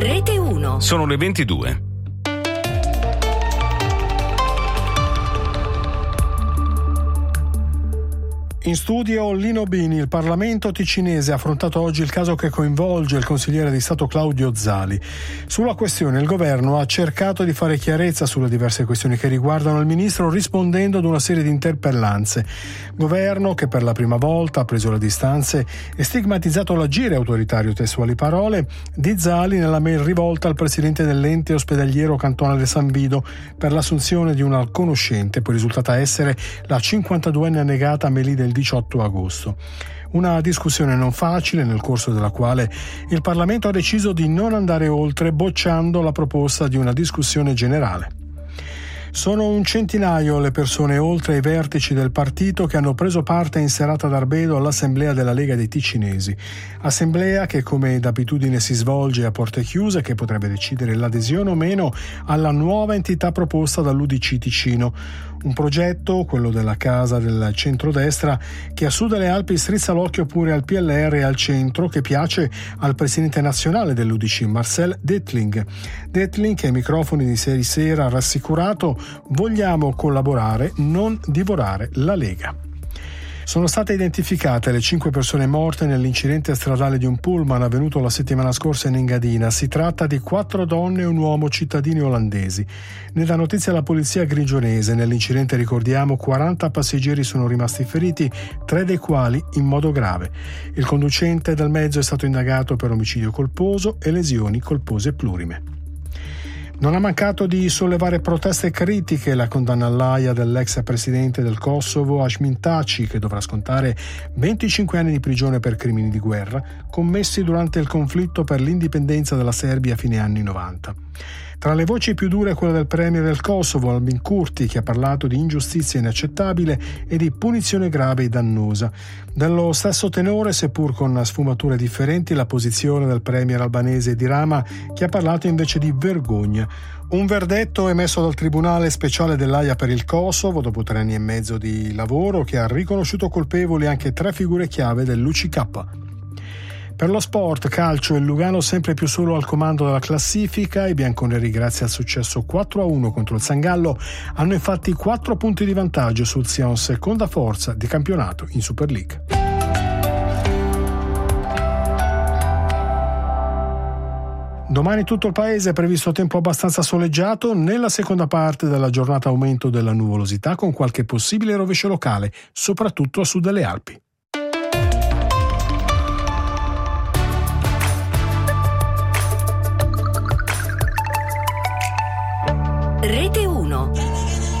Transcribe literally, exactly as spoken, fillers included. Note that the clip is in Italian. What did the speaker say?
Rete uno. Sono le ventidue. In studio Lino Bini. Il Parlamento ticinese ha affrontato oggi il caso che coinvolge il consigliere di Stato Claudio Zali. Sulla questione il governo ha cercato di fare chiarezza sulle diverse questioni che riguardano il ministro, rispondendo ad una serie di interpellanze. Governo che per la prima volta ha preso le distanze e stigmatizzato l'agire autoritario, testuali parole, di Zali nella mail rivolta al presidente dell'ente ospedaliero cantonale San Vido per l'assunzione di una conoscente, poi risultata essere la cinquantaduenne annegata Amélie del diciotto agosto. Una discussione non facile, nel corso della quale il Parlamento ha deciso di non andare oltre, bocciando la proposta di una discussione generale. Sono un centinaio le persone, oltre ai vertici del partito, che hanno preso parte in serata d'Arbedo all'assemblea della Lega dei Ticinesi. Assemblea che, come d'abitudine, si svolge a porte chiuse, che potrebbe decidere l'adesione o meno alla nuova entità proposta dall'U D C Ticino. Un progetto, quello della casa del centrodestra, che a sud delle Alpi strizza l'occhio pure al P L R e al centro, che piace al presidente nazionale dell'U D C, Marcel Detling. Detling, che ai microfoni di Ieri Sera ha rassicurato: vogliamo collaborare, non divorare la Lega. Sono state identificate le cinque persone morte nell'incidente stradale di un pullman avvenuto la settimana scorsa in Engadina. Si tratta di quattro donne e un uomo cittadini olandesi. Ne dà notizia la polizia grigionese. Nell'incidente, ricordiamo, quaranta passeggeri sono rimasti feriti, tre dei quali in modo grave. Il conducente del mezzo è stato indagato per omicidio colposo e lesioni colpose plurime. Non ha mancato di sollevare proteste e critiche la condanna all'Aia dell'ex presidente del Kosovo Hashim Thaçi, che dovrà scontare venticinque anni di prigione per crimini di guerra commessi durante il conflitto per l'indipendenza della Serbia a fine anni novanta. Tra le voci più dure quella del premier del Kosovo, Albin Kurti, che ha parlato di ingiustizia inaccettabile e di punizione grave e dannosa. Dello stesso tenore, seppur con sfumature differenti, la posizione del premier albanese Edi Rama, che ha parlato invece di vergogna. Un verdetto emesso dal Tribunale Speciale dell'Aia per il Kosovo, dopo tre anni e mezzo di lavoro, che ha riconosciuto colpevoli anche tre figure chiave dell'U C K. Per lo sport, calcio, il Lugano sempre più solo al comando della classifica. I bianconeri, grazie al successo quattro a uno contro il Sangallo, hanno infatti quattro punti di vantaggio sul Sion, seconda forza di campionato in Super League. Domani tutto il paese è previsto tempo abbastanza soleggiato. Nella seconda parte della giornata aumento della nuvolosità, con qualche possibile rovescio locale, soprattutto a sud delle Alpi. Rete uno.